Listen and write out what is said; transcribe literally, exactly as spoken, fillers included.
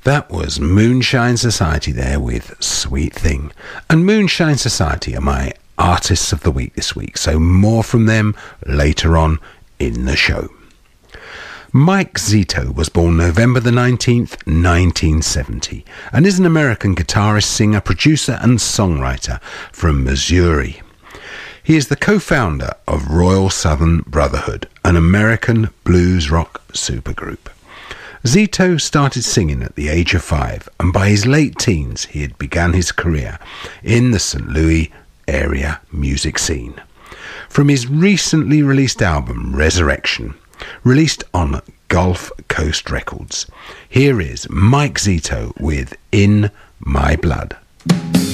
That was Moonshine Society there with Sweet Thing. And Moonshine Society are my artists of the week this week, so more from them later on in the show. Mike Zito was born November the nineteenth, nineteen seventy, and is an American guitarist, singer, producer and songwriter from Missouri. He is the co-founder of Royal Southern Brotherhood, an American blues rock supergroup. Zito started singing at the age of five, and by his late teens he had begun his career in the Saint Louis area music scene. From his recently released album Resurrection, released on Gulf Coast Records, here is Mike Zito with In My Blood.